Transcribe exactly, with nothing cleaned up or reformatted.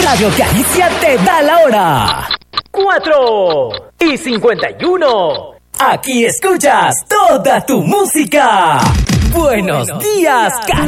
Radio Caricia te da la hora. Cuatro y cincuenta y uno. Aquí escuchas toda tu música. Buenos, Buenos días, Caricia.